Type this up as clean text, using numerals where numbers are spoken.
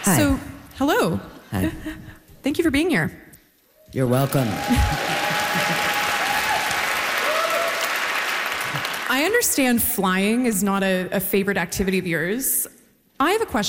Hi. So, hello. Hi. Thank you for being here. You're welcome. I understand flying is not a favorite activity of yours. I have a question.